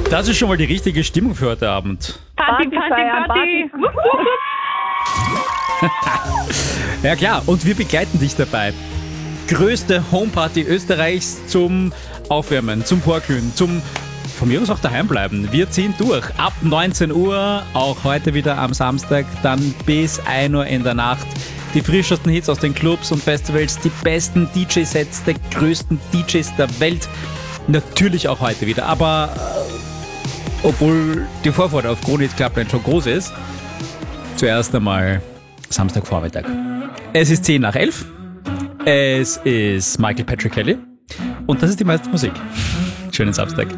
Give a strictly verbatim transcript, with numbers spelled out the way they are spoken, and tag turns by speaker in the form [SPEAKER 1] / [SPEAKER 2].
[SPEAKER 1] Das ist schon mal die richtige Stimmung für heute Abend.
[SPEAKER 2] Party, Party, Party.
[SPEAKER 1] Ja klar, und wir begleiten dich dabei. Größte Homeparty Österreichs zum Aufwärmen, zum Vorkühlen, zum von mir aus auch daheim bleiben. Wir ziehen durch. Ab neunzehn Uhr, auch heute wieder am Samstag, dann bis ein Uhr in der Nacht. Die frischesten Hits aus den Clubs und Festivals, die besten D J-Sets der größten D Js der Welt. Natürlich auch heute wieder, aber äh, obwohl die Vorfreude auf Kronhit Clubland schon groß ist, zuerst einmal Samstagvormittag. Es ist zehn nach elf. Es ist Michael Patrick Kelly und das ist die meiste Musik. Schönen Samstag.